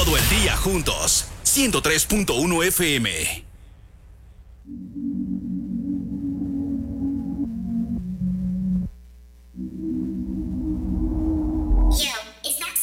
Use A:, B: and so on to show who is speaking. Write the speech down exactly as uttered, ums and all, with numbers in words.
A: Todo el día juntos. ciento tres punto uno F M.